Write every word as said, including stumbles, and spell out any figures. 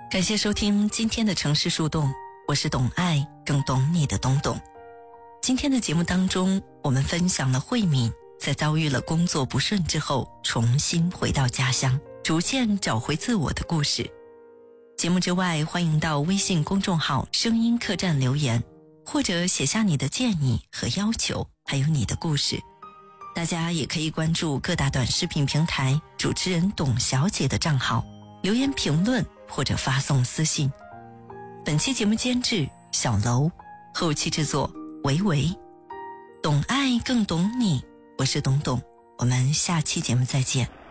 感谢收听今天的城市树洞，我是懂爱更懂你的懂懂。今天的节目当中，我们分享了慧敏在遭遇了工作不顺之后，重新回到家乡，逐渐找回自我的故事。节目之外，欢迎到微信公众号声音客栈留言，或者写下你的建议和要求，还有你的故事。大家也可以关注各大短视频平台主持人董小姐的账号，留言评论或者发送私信。本期节目监制小楼，后期制作维维。懂爱更懂你，我是董董，我们下期节目再见。